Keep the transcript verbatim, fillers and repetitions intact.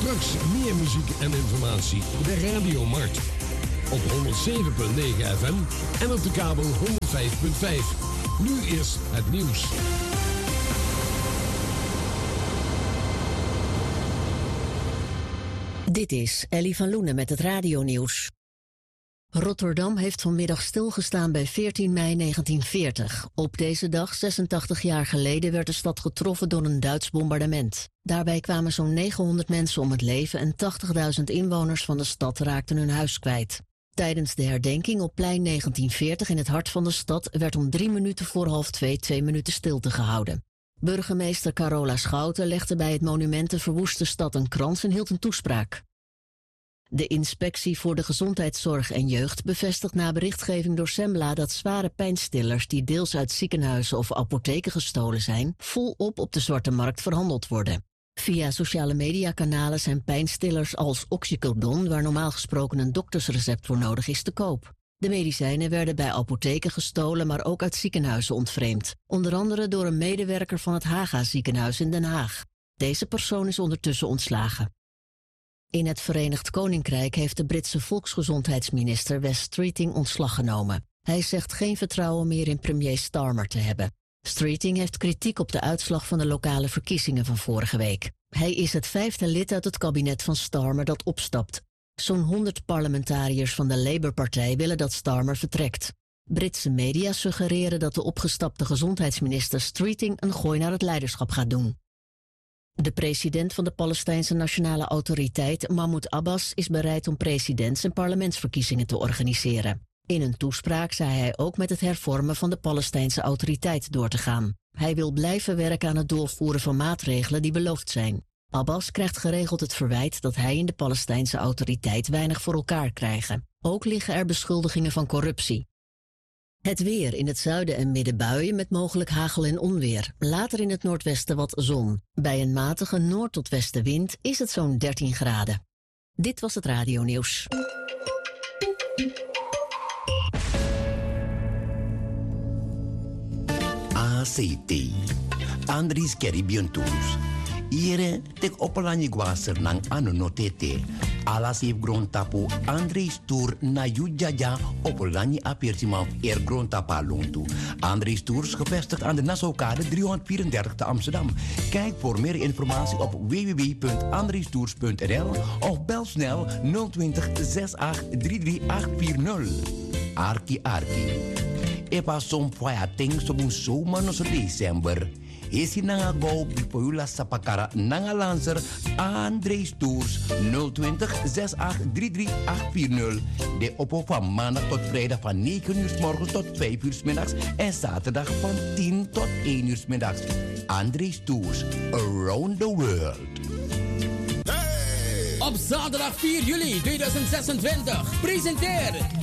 Straks meer muziek en informatie. De Radiomarkt. Op honderdzeven komma negen F M en op de kabel honderdvijf komma vijf. Nu eerst het nieuws. Dit is Ellie van Loenen met het radionieuws. Rotterdam heeft vanmiddag stilgestaan bij veertien mei negentien veertig. Op deze dag, zesentachtig jaar geleden, werd de stad getroffen door een Duits bombardement. Daarbij kwamen zo'n negenhonderd mensen om het leven en tachtigduizend inwoners van de stad raakten hun huis kwijt. Tijdens de herdenking op plein negentien veertig in het hart van de stad werd om drie minuten voor half twee twee minuten stilte gehouden. Burgemeester Carola Schouten legde bij het monument de verwoeste stad een krans en hield een toespraak. De Inspectie voor de Gezondheidszorg en Jeugd bevestigt na berichtgeving door Sembla dat zware pijnstillers die deels uit ziekenhuizen of apotheken gestolen zijn, volop op de zwarte markt verhandeld worden. Via sociale mediakanalen zijn pijnstillers als oxycodon, waar normaal gesproken een doktersrecept voor nodig is, te koop. De medicijnen werden bij apotheken gestolen, maar ook uit ziekenhuizen ontvreemd. Onder andere door een medewerker van het Haga ziekenhuis in Den Haag. Deze persoon is ondertussen ontslagen. In het Verenigd Koninkrijk heeft de Britse volksgezondheidsminister Wes Streeting ontslag genomen. Hij zegt geen vertrouwen meer in premier Starmer te hebben. Streeting heeft kritiek op de uitslag van de lokale verkiezingen van vorige week. Hij is het vijfde lid uit het kabinet van Starmer dat opstapt. Zo'n honderd parlementariërs van de Labour-partij willen dat Starmer vertrekt. Britse media suggereren dat de opgestapte gezondheidsminister Streeting een gooi naar het leiderschap gaat doen. De president van de Palestijnse Nationale Autoriteit, Mahmoud Abbas, is bereid om presidents- en parlementsverkiezingen te organiseren. In een toespraak zei hij ook met het hervormen van de Palestijnse Autoriteit door te gaan. Hij wil blijven werken aan het doorvoeren van maatregelen die beloofd zijn. Abbas krijgt geregeld het verwijt dat hij en de Palestijnse Autoriteit weinig voor elkaar krijgen. Ook liggen er beschuldigingen van corruptie. Het weer: in het zuiden en midden buien met mogelijk hagel en onweer. Later in het noordwesten wat zon. Bij een matige noord- tot westenwind is het zo'n dertien graden. Dit was het radionieuws. A C T Andries Caribbean Tours. Ire tek opelani guaser nang ano notete. Alas heeft grondtapu Andries Tour na Jujaja opelani apertima er grondtapa lontu. Andries Tours gevestigd aan de Nassaukade driehonderdvierendertig te Amsterdam. Kijk voor meer informatie op w w w punt andriestours punt n l of bel snel nul twintig acht drie drie acht vier nul. Arki Arki. Epa som faya ting sobun zomer no so december. Isi nanga go bipoyula sapakara nanga lancer Andries Tours nul twintig acht drie drie acht vier nul. De oppo van maandag tot vrijdag van negen uur 's morgens tot vijf uur 's middags en zaterdag van tien tot één uur 's middags. Andries Tours around the world. Op zaterdag vier juli tweeduizend zesentwintig presenteert